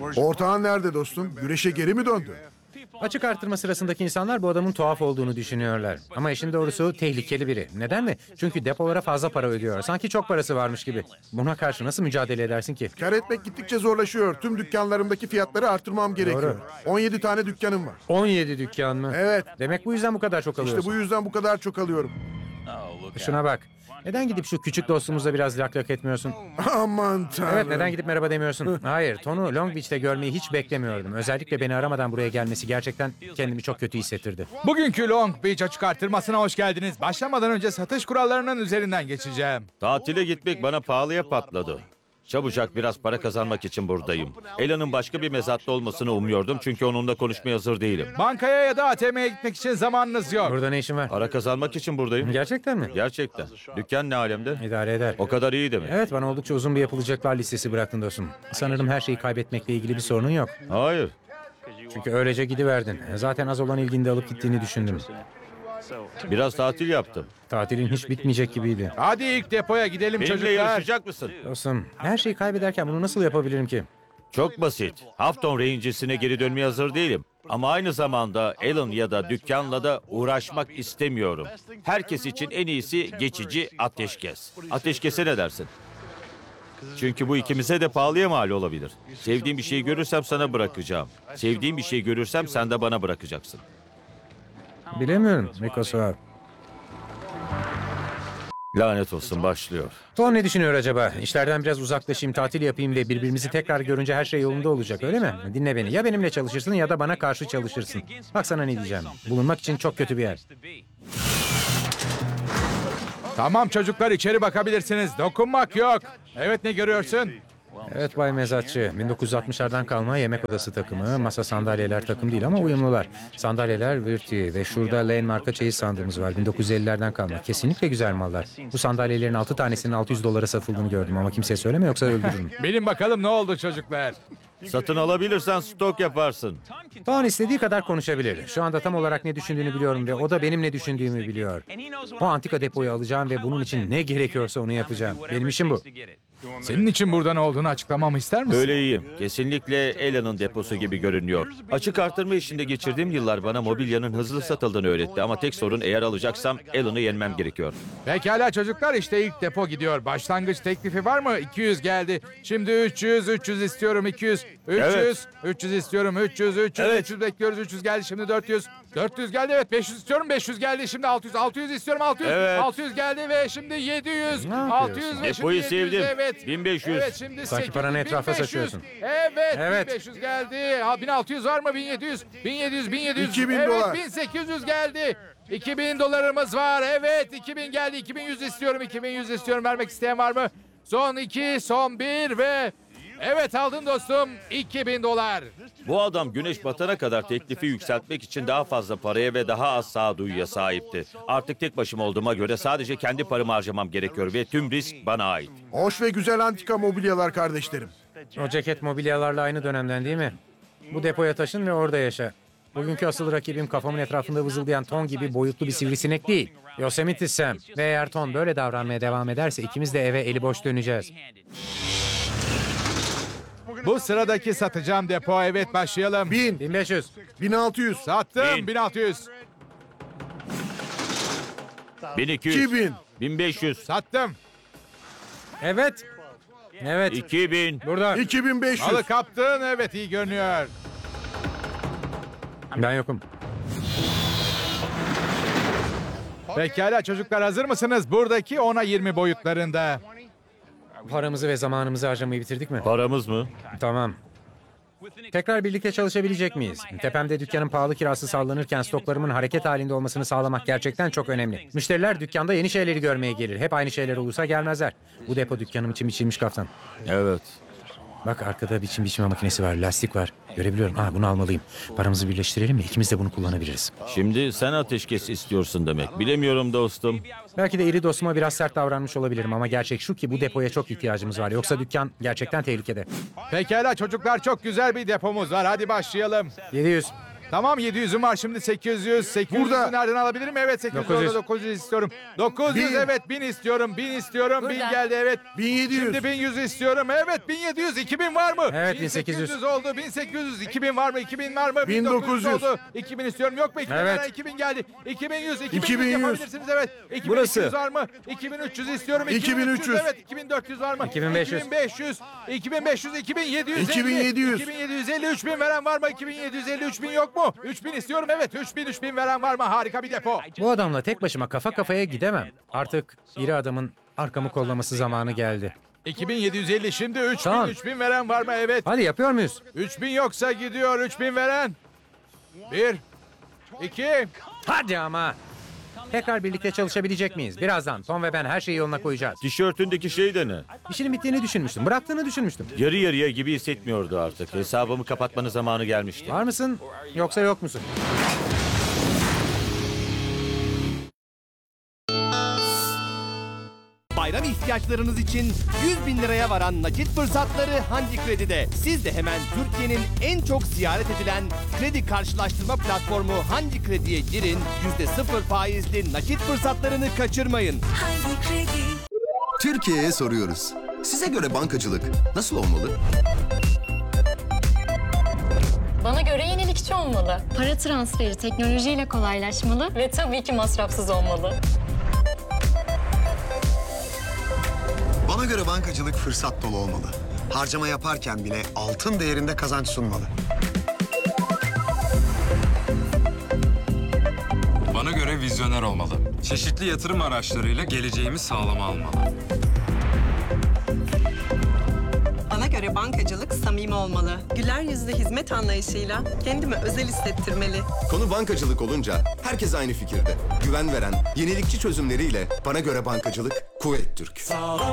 Ortağın nerede dostum? Güreşe geri mi döndü? Açık artırma sırasındaki insanlar bu adamın tuhaf olduğunu düşünüyorlar. Ama işin doğrusu tehlikeli biri. Neden mi? Çünkü depolara fazla para ödüyor. Sanki çok parası varmış gibi. Buna karşı nasıl mücadele edersin ki? Kar etmek gittikçe zorlaşıyor. Tüm dükkanlarımdaki fiyatları artırmam gerekiyor. 17 tane dükkanım var. 17 dükkan mı? Evet. Demek bu yüzden bu kadar çok alıyorsun. İşte bu yüzden bu kadar çok alıyorum. Şuna bak. Neden gidip şu küçük dostumuzla biraz lak lak etmiyorsun? Aman tanrım. Evet, neden gidip merhaba demiyorsun? Hayır, Tom'u Long Beach'te görmeyi hiç beklemiyordum. Özellikle beni aramadan buraya gelmesi gerçekten kendimi çok kötü hissettirdi. Bugünkü Long Beach açık artırmasına hoş geldiniz. Başlamadan önce satış kurallarının üzerinden geçeceğim. Tatile gitmek bana pahalıya patladı. Çabucak biraz para kazanmak için buradayım. Ela'nın başka bir mezatta olmasını umuyordum çünkü onunla konuşmaya hazır değilim. Bankaya ya da ATM'ye gitmek için zamanınız yok. Burada ne işin var? Para kazanmak için buradayım. Gerçekten mi? Gerçekten. Dükkan ne alemde? İdare eder. O kadar iyi demek. Evet, bana oldukça uzun bir yapılacaklar listesi bıraktın dostum. Sanırım her şeyi kaybetmekle ilgili bir sorunun yok. Hayır. Çünkü öylece gidiverdin. Zaten az olan ilgini de alıp gittiğini düşündüm. Biraz tatil yaptım. Tatilin hiç bitmeyecek gibiydi. Hadi ilk depoya gidelim Benimle çocuklar. yarışacak mısın? Dostum, her şeyi kaybederken bunu nasıl yapabilirim ki? Çok basit. Hafton Rangers'ine geri dönmeye hazır değilim. Ama aynı zamanda Alan ya da dükkanla da uğraşmak istemiyorum. Herkes için en iyisi geçici ateşkes. Ateşkese ne dersin? Çünkü bu ikimize de pahalıya mal olabilir. Sevdiğim bir şeyi görürsem sana bırakacağım. Sevdiğim bir şeyi görürsem sen de bana bırakacaksın. Bilemiyorum, Mikos'a. Lanet olsun, başlıyor. Tom ne düşünüyor acaba? İşlerden biraz uzaklaşayım, tatil yapayım ve birbirimizi tekrar görünce her şey yolunda olacak, öyle mi? Dinle beni. Ya benimle çalışırsın ya da bana karşı çalışırsın. Bak sana ne diyeceğim. Bulunmak için çok kötü bir yer. Tamam çocuklar, içeri bakabilirsiniz. Dokunmak yok. Evet, ne görüyorsun? Evet Bay Mezatçı, 1960'lardan kalma yemek odası takımı, masa sandalyeler takım değil ama uyumlular. Sandalyeler Virti ve şurada Lane marka çeyiz sandığımız var, 1950'lerden kalma. Kesinlikle güzel mallar. Bu sandalyelerin 6 tanesinin 600 dolara satıldığını gördüm ama kimseye söyleme yoksa öldürürüm. Bilin bakalım ne oldu çocuklar? Satın alabilirsen stok yaparsın. Tom istediği kadar konuşabilir. Şu anda tam olarak ne düşündüğünü biliyorum ve o da benim ne düşündüğümü biliyor. O antika depoyu alacağım ve bunun için ne gerekiyorsa onu yapacağım. Benim işim bu. Senin için burada ne olduğunu açıklamamı ister misin? Öyle iyiyim. Kesinlikle Alan'ın deposu gibi görünüyor. Açık artırma işinde geçirdiğim yıllar bana mobilyanın hızlı satıldığını öğretti. Ama tek sorun, eğer alacaksam Alan'ı yenmem gerekiyor. Pekala çocuklar, işte ilk depo gidiyor. Başlangıç teklifi var mı? 200 geldi. Şimdi 300 istiyorum, 200, 300, Evet. 300 istiyorum, 300, Evet. 300 bekliyoruz, 300 geldi, şimdi 400. 400 geldi, evet, 500 istiyorum, 500 geldi, şimdi 600 istiyorum, 600, Evet. 600 geldi ve şimdi 700, Ne 600 yapıyorsun? ve Depoyu şimdi 700, sevdim. evet. 1500. Evet, şimdi Sanki 800, paranı etrafa 1500. saçıyorsun. Evet, Evet. 1500 geldi. Ha, 1600 var mı? 1700, 1700, 1700. 2000 evet, dolar. 1800 geldi. 2000 dolarımız var. Evet, 2000 geldi. 2100 istiyorum. 2100 istiyorum. Vermek isteyen var mı? Son 2, son 1 ve... Evet, aldın dostum. 2000 dolar. Bu adam güneş batana kadar teklifi yükseltmek için daha fazla paraya ve daha az sağduyuya sahipti. Artık tek başıma olduğuma göre sadece kendi paramı harcamam gerekiyor ve tüm risk bana ait. Hoş ve güzel antika mobilyalar kardeşlerim. O ceket mobilyalarla aynı dönemden değil mi? Bu depoya taşın ve orada yaşa. Bugünkü asıl rakibim kafamın etrafında vızıldayan Tom gibi boyutlu bir sivrisinek değil. Yosemite Sam. Ve eğer Tom böyle davranmaya devam ederse ikimiz de eve eli boş döneceğiz. Bu sıradaki satacağım depo. Evet, başlayalım. 1000, 1500. 1600, Sattım. 1000. 1600. 1200, 2000, 1500, Sattım. Evet. Evet. 2000. Burada. 2500. Malı kaptın. Evet, iyi görünüyor. Ben yokum. Pekala çocuklar, hazır mısınız? Buradaki 10'a 20 boyutlarında. Paramızı ve zamanımızı harcamayı bitirdik mi? Paramız mı? Tamam. Tekrar birlikte çalışabilecek miyiz? Tepemde dükkanın pahalı kirası sallanırken stoklarımın hareket halinde olmasını sağlamak gerçekten çok önemli. Müşteriler dükkanda yeni şeyleri görmeye gelir. Hep aynı şeyler olursa gelmezler. Bu depo dükkanım için biçilmiş kaftan. Evet. Bak arkada biçme makinesi var, lastik var. Görebiliyorum. Bunu almalıyım. Paramızı birleştirelim ve ikimiz de bunu kullanabiliriz. Şimdi sen ateşkes istiyorsun demek. Bilemiyorum dostum. Belki de iri dostuma biraz sert davranmış olabilirim ama gerçek şu ki bu depoya çok ihtiyacımız var. Yoksa dükkan gerçekten tehlikede. Pekala çocuklar, çok güzel bir depomuz var. Hadi başlayalım. 700. Tamam 700'üm var şimdi 800. 800'ü Burada. nereden alabilirim? Evet 800 900. oldu 900 istiyorum. 900 1000. evet 1000 istiyorum. 1000 istiyorum. 1000 Burada. geldi evet. 1700. Şimdi 1100 istiyorum. Evet 1700. 2000 var mı? Evet, 1800. oldu. 1800. 2000 var mı? 2000 var mı? 1900 oldu. 2000 istiyorum. Yok mu? 2000 Evet. var, 2000 geldi. 2100. 2100. yapabilirsiniz evet. 2200 Burası. var mı? 2300 istiyorum. 2300. Evet 2400 var mı? 2500. 2500. 2700. 2750. 2700. 2750 3000 veren var mı? 2750 3000 yok mu? 3000 istiyorum evet. 3000 veren var mı? Harika bir depo. Bu adamla tek başıma kafa kafaya gidemem. Artık iri adamın arkamı kollaması zamanı geldi. 2750 şimdi 3000 Tamam. 3000 veren var mı? Evet. Hadi yapıyor muyuz? 3000 yoksa gidiyor 3000 veren. 1 2 Hadi ama. Tekrar birlikte çalışabilecek miyiz? Birazdan Tom ve ben her şeyi yoluna koyacağız. Tişörtündeki şey de ne? İşinin bittiğini düşünmüştüm. Bıraktığını düşünmüştüm. Yarı yarıya gibi hissetmiyordu artık. Hesabımı kapatmanın zamanı gelmişti. Var mısın yoksa yok musun? Bayram ihtiyaçlarınız için 100 bin liraya varan nakit fırsatları Hangi Kredi'de. Siz de hemen Türkiye'nin en çok ziyaret edilen kredi karşılaştırma platformu Hangi Kredi'ye girin, %0 faizli nakit fırsatlarını kaçırmayın. Hangi kredi? Türkiye'ye soruyoruz. Size göre bankacılık nasıl olmalı? Bana göre yenilikçi olmalı. Para transferi teknolojiyle kolaylaşmalı ve tabii ki masrafsız olmalı. Bana göre bankacılık fırsat dolu olmalı. Harcama yaparken bile altın değerinde kazanç sunmalı. Bana göre vizyoner olmalı. Çeşitli yatırım araçlarıyla geleceğimi sağlama almalı. Bana göre bankacılık samimi olmalı. Güler yüzlü hizmet anlayışıyla kendimi özel hissettirmeli. Konu bankacılık olunca herkes aynı fikirde. Güven veren, yenilikçi çözümleriyle bana göre bankacılık Kuveyt Türk.